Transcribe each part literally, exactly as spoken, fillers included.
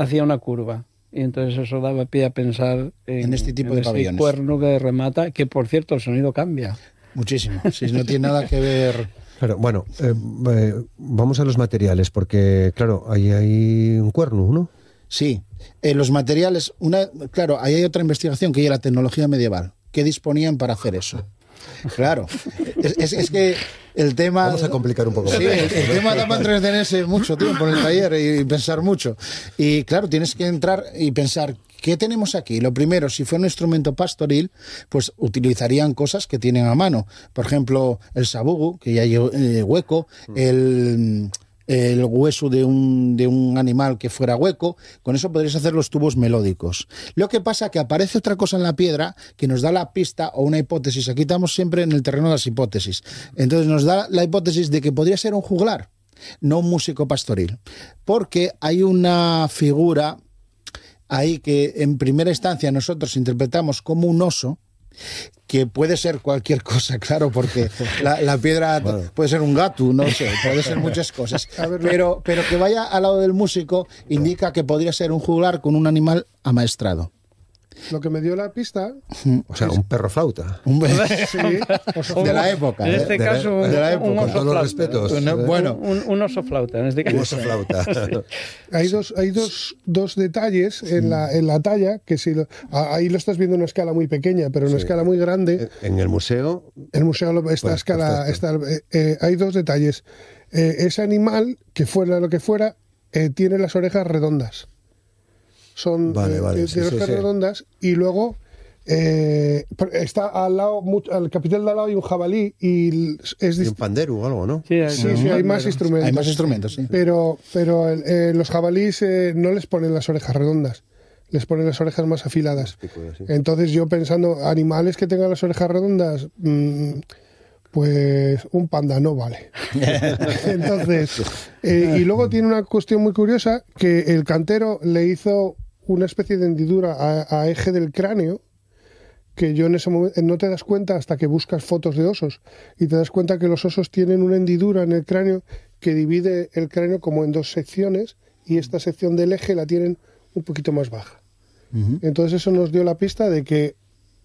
hacía una curva. Y entonces eso daba pie a pensar en, en este tipo en de ese pabellones. cuerno que remata, que por cierto el sonido cambia. Muchísimo, si no tiene nada que ver. Claro, bueno, eh, eh, vamos a los materiales, porque claro, ahí hay un cuerno, ¿no? Sí, eh, los materiales, una, claro, ahí hay otra investigación que es la tecnología medieval. ¿Qué disponían para hacer eso? Claro, es, es, es que el tema... Vamos a complicar un poco. Sí, el, el tema da para entretenerse mucho tiempo en el taller y pensar mucho. Y claro, tienes que entrar y pensar, ¿qué tenemos aquí? Lo primero, si fuera un instrumento pastoril, pues utilizarían cosas que tienen a mano. Por ejemplo, el sabugo, que ya hay eh, hueco, el... el hueso de un, de un animal que fuera hueco, con eso podrías hacer los tubos melódicos. Lo que pasa es que aparece otra cosa en la piedra que nos da la pista o una hipótesis. Aquí estamos siempre en el terreno de las hipótesis. Entonces nos da la hipótesis de que podría ser un juglar, no un músico pastoril, porque hay una figura ahí que en primera instancia nosotros interpretamos como un oso, que puede ser cualquier cosa, claro, porque la, la piedra bueno. puede ser un gato, no sé, puede ser muchas cosas, pero, pero que vaya al lado del músico indica que podría ser un juglar con un animal amaestrado. Lo que me dio la pista... O sea, un perro flauta. Un sí, de la época. En este ¿eh? caso, de la, de la época. un con todos los respetos. Una, bueno. Un, un oso flauta, en este caso. Un oso flauta. Sí. Hay dos, hay dos, dos detalles en la, en la talla, que si lo, ahí lo estás viendo en una escala muy pequeña, pero en una sí. escala muy grande. En el museo... El museo, esta pues, escala... Esta, eh, eh, hay dos detalles. Eh, ese animal, que fuera lo que fuera, eh, tiene las orejas redondas. Son vale, vale, de, de sí, orejas sí, redondas sí. Y luego eh, está al lado, al capitel de al lado hay un jabalí y es y un pandero o algo, ¿no? Sí, hay, sí, sí, hay más instrumentos. Hay más instrumentos, sí. Pero, pero eh, los jabalíes eh, no les ponen las orejas redondas, les ponen las orejas más afiladas. Entonces yo pensando, animales que tengan las orejas redondas... Mmm, pues un panda no vale. Entonces, eh, y luego tiene una cuestión muy curiosa, que el cantero le hizo una especie de hendidura a, a eje del cráneo, que yo en ese momento no te das cuenta hasta que buscas fotos de osos, y te das cuenta que los osos tienen una hendidura en el cráneo que divide el cráneo como en dos secciones, y esta sección del eje la tienen un poquito más baja. Uh-huh. Entonces eso nos dio la pista de que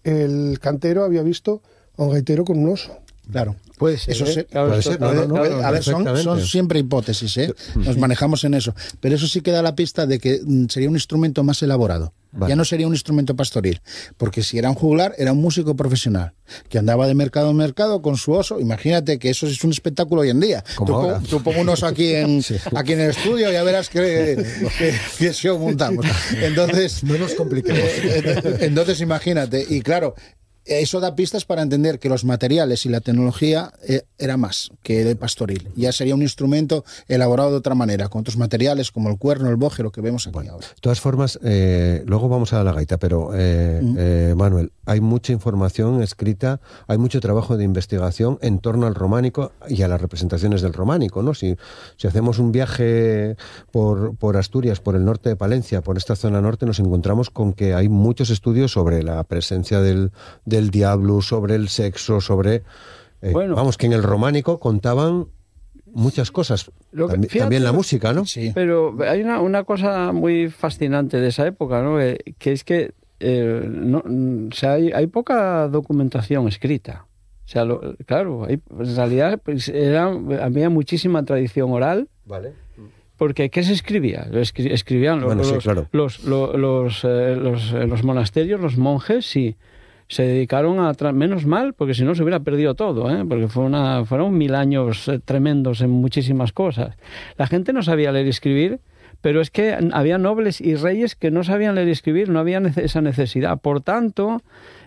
el cantero había visto a un gaitero con un oso. Claro, puede ser. Eso ¿eh? se, claro, puede eso, ser no, puede, no, no, puede, a ver, son, son siempre hipótesis, ¿eh? Nos manejamos en eso. Pero eso sí que da la pista de que sería un instrumento más elaborado. Vale. Ya no sería un instrumento pastoril. Porque si era un juglar, era un músico profesional que andaba de mercado en mercado con su oso. Imagínate que eso es un espectáculo hoy en día. Tú, pon, tú pon un oso aquí en, sí. aquí en el estudio y ya verás que, que, que show montamos. Entonces, no nos compliquemos. Entonces, imagínate. Y claro, eso da pistas para entender que los materiales y la tecnología eh, era más que el pastoril. Ya sería un instrumento elaborado de otra manera, con otros materiales como el cuerno, el boje, lo que vemos aquí bueno, ahora. De todas formas, eh, luego vamos a la gaita, pero eh, mm. eh, Manuel, hay mucha información escrita, hay mucho trabajo de investigación en torno al románico y a las representaciones del románico, ¿no? Si, si hacemos un viaje por, por Asturias, por el norte de Palencia, por esta zona norte, nos encontramos con que hay muchos estudios sobre la presencia del, del el diablo, sobre el sexo, sobre... Eh, bueno, vamos, que en el románico contaban muchas cosas. Que, también, fíjate, también la música, ¿no? Sí. Pero hay una, una cosa muy fascinante de esa época, ¿no? Eh, que es que eh, no, o sea, hay, hay poca documentación escrita. O sea, lo, claro, hay, en realidad pues, era, había muchísima tradición oral. Vale. Porque ¿qué se escribía? Escri escribían los, bueno, sí, los, claro. los, los, los, eh, los, eh, los monasterios, los monjes, sí. Se dedicaron a... Menos mal, porque si no se hubiera perdido todo, ¿eh? Porque fue una, fueron mil años tremendos en muchísimas cosas. La gente no sabía leer y escribir, pero es que había nobles y reyes que no sabían leer y escribir, no había esa necesidad. Por tanto,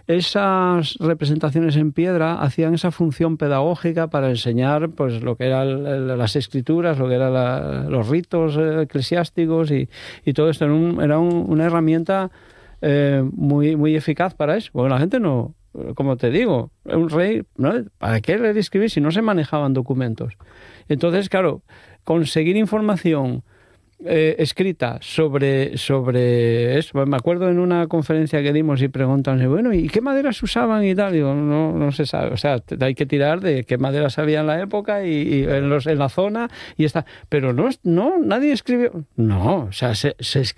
esas representaciones en piedra hacían esa función pedagógica para enseñar pues lo que eran las escrituras, lo que eran la, los ritos eclesiásticos y, y todo esto. Era, un, era un, una herramienta... Eh, muy muy eficaz para eso, porque la gente no, como te digo, un rey, ¿no? ¿Para qué leer y escribir si no se manejaban documentos? Entonces, claro, conseguir información eh, escrita sobre, sobre eso, me acuerdo en una conferencia que dimos y preguntan, bueno, ¿y qué maderas usaban y tal? Digo, no, no se sabe, o sea, hay que tirar de qué maderas había en la época y, y en, los, en la zona y está, pero no, no, nadie escribió, no, o sea, se, se,